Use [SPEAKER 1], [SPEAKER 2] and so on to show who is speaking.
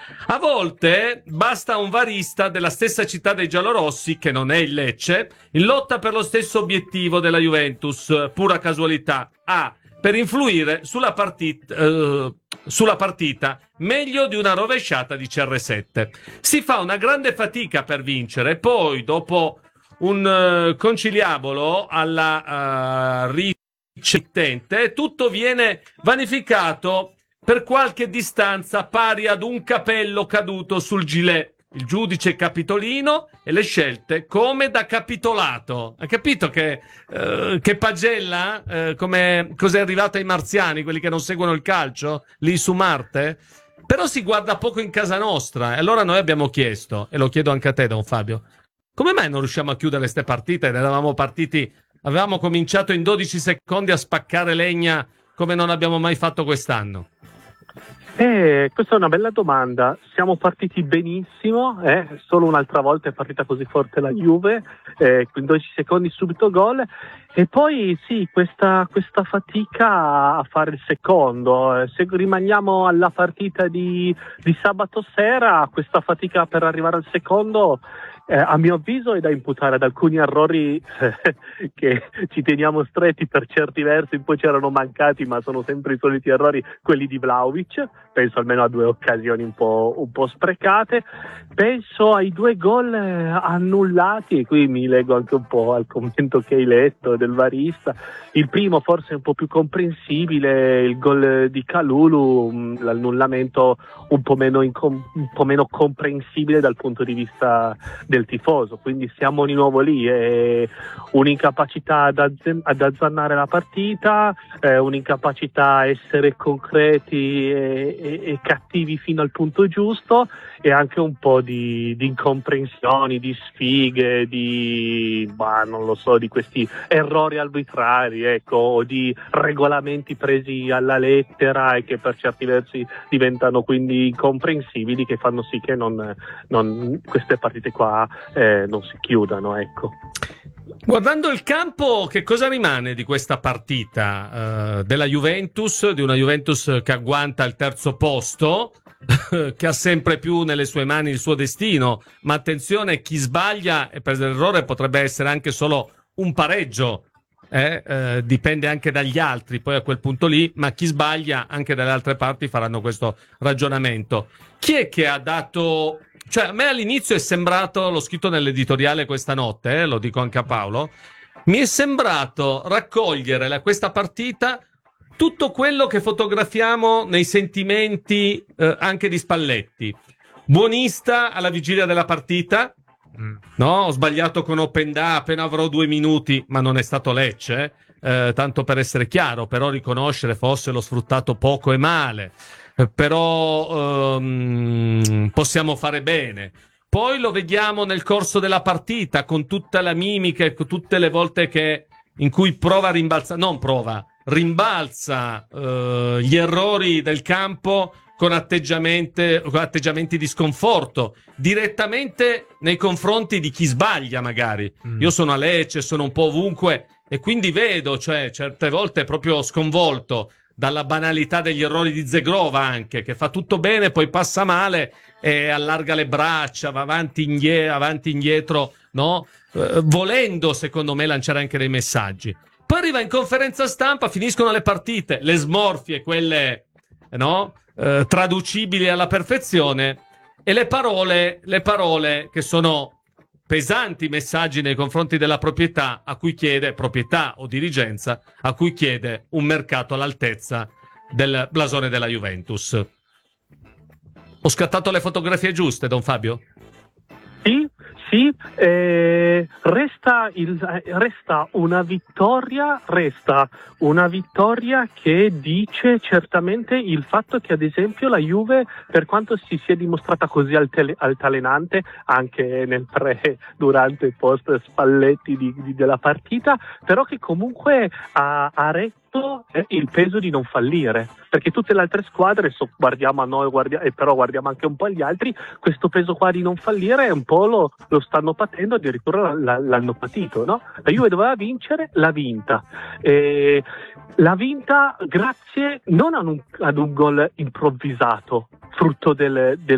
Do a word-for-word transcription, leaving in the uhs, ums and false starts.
[SPEAKER 1] A volte basta un varista della stessa città dei giallorossi, che non è il Lecce, in lotta per lo stesso obiettivo della Juventus, pura casualità. A. Per influire sulla partita, eh, sulla partita meglio di una rovesciata di C R sette. Si fa una grande fatica per vincere, poi dopo un uh, conciliabolo alla uh, ricette, tutto viene vanificato per qualche distanza pari ad un capello caduto sul gilet. Il giudice capitolino e le scelte come da capitolato. Ha capito che, uh, che pagella? Uh, come cos'è arrivato ai marziani, quelli che non seguono il calcio, lì su Marte? Però si guarda poco in casa nostra. E allora noi abbiamo chiesto, e lo chiedo anche a te, Don Fabio, come mai non riusciamo a chiudere queste partite? Ne eravamo partiti, avevamo cominciato in dodici secondi a spaccare legna come non abbiamo mai fatto quest'anno.
[SPEAKER 2] Eh, questa è una bella domanda. Siamo partiti benissimo, eh? Solo un'altra volta è partita così forte la Juve, eh, in dodici secondi subito gol. E poi sì, questa, questa fatica a fare il secondo. Se rimaniamo alla partita di, di sabato sera, questa fatica per arrivare al secondo, eh, a mio avviso è da imputare ad alcuni errori eh, che ci teniamo stretti per certi versi, poi c'erano mancati, ma sono sempre i soliti errori, quelli di Vlahovic. Penso almeno a due occasioni un po', un po' sprecate. Penso ai due gol annullati, e qui mi lego anche un po' al commento che hai letto del varista. Il primo forse è un po' più comprensibile, il gol di Kalulu, l'annullamento un po' meno, incom- un po' meno comprensibile dal punto di vista del tifoso. Quindi siamo di nuovo lì, è un'incapacità ad, azz- ad azzannare la partita, è un'incapacità a essere concreti e, e, e cattivi fino al punto giusto, e anche un po' di, di incomprensioni, di sfighe, di bah, non lo so, di questi errori arbitrari, ecco, o di regolamenti presi alla lettera e che per certi versi diventano quindi incomprensibili, che fanno sì che non, non queste partite qua eh, non si chiudano, ecco.
[SPEAKER 1] Guardando il campo, che cosa rimane di questa partita uh, della Juventus, di una Juventus che agguanta il terzo posto, che ha sempre più nelle sue mani il suo destino, ma attenzione, chi sbaglia e per l'errore potrebbe essere anche solo un pareggio, eh? Eh, dipende anche dagli altri poi a quel punto lì, ma chi sbaglia anche dalle altre parti faranno questo ragionamento. Chi è che ha dato... Cioè, a me all'inizio è sembrato, l'ho scritto nell'editoriale questa notte, eh, lo dico anche a Paolo, mi è sembrato raccogliere la, questa partita tutto quello che fotografiamo nei sentimenti eh, anche di Spalletti. Buonista alla vigilia della partita, mm. no, ho sbagliato con Openda, appena avrò due minuti, ma non è stato Lecce, eh, tanto per essere chiaro, però riconoscere forse l'ho sfruttato poco e male. Però um, possiamo fare bene. Poi lo vediamo nel corso della partita con tutta la mimica e con tutte le volte che in cui prova a rimbalzare, non prova, rimbalza uh, gli errori del campo con atteggiamenti, con atteggiamenti di sconforto direttamente nei confronti di chi sbaglia magari. Mm. Io sono a Lecce, sono un po' ovunque e quindi vedo, cioè certe volte proprio sconvolto dalla banalità degli errori di Zegrova anche, che fa tutto bene, poi passa male e allarga le braccia, va avanti indietro, avanti indietro, no? Eh, volendo, secondo me, lanciare anche dei messaggi. Poi arriva in conferenza stampa, finiscono le partite, le smorfie, quelle, no? Eh, traducibili alla perfezione, e le parole, le parole che sono pesanti messaggi nei confronti della proprietà, a cui chiede proprietà o dirigenza, a cui chiede un mercato all'altezza del blasone della Juventus. Ho scattato le fotografie giuste, Don Fabio?
[SPEAKER 2] Sì, sì, eh, resta, il, resta una vittoria, resta una vittoria che dice certamente il fatto che ad esempio la Juve, per quanto si sia dimostrata così altele, altalenante anche nel pre, durante e post Spalletti di, di, della partita, però che comunque ha, ha retto il peso di non fallire, perché tutte le altre squadre, so, guardiamo a noi, guardia, e però guardiamo anche un po' agli altri, questo peso qua di non fallire un po' lo, lo stanno patendo, addirittura la, l'hanno patito, no? La Juve doveva vincere, l'ha vinta, e l'ha vinta grazie non ad un, ad un gol improvvisato, frutto del, del